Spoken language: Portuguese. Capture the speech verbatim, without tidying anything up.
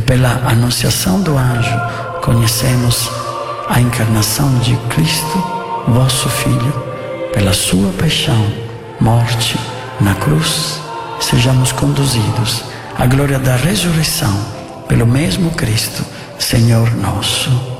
pela anunciação do anjo conhecemos a encarnação de Cristo, vosso Filho, pela sua paixão, morte na cruz, sejamos conduzidos à glória da ressurreição pelo mesmo Cristo, Senhor nosso.